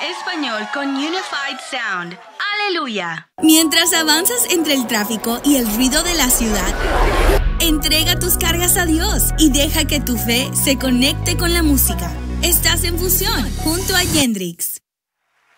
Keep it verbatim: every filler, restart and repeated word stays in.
español con Unified Sound. ¡Aleluya! Mientras avanzas entre el tráfico y el ruido de la ciudad, entrega tus cargas a Dios y deja que tu fe se conecte con la música. Estás en Fusión junto a Yendrix.